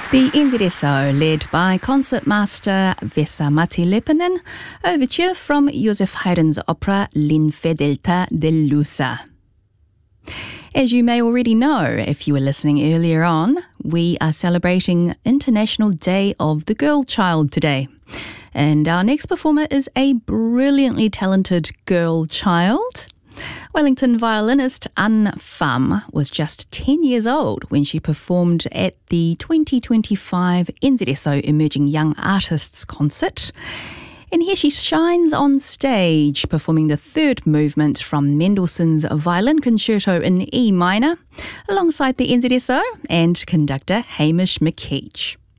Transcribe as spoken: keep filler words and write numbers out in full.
The N Z S O, led by concertmaster Vesa-Matti Leppänen, overture from Joseph Haydn's opera L'infedeltà delusa. As you may already know, if you were listening earlier on, we are celebrating International Day of the Girl Child today. And our next performer is a brilliantly talented girl child. Wellington violinist Anne Pham was just ten years old when she performed at the twenty twenty-five N Z S O Emerging Young Artists Concert. And here she shines on stage, performing the third movement from Mendelssohn's Violin Concerto in E minor, alongside the N Z S O and conductor Hamish McKeach.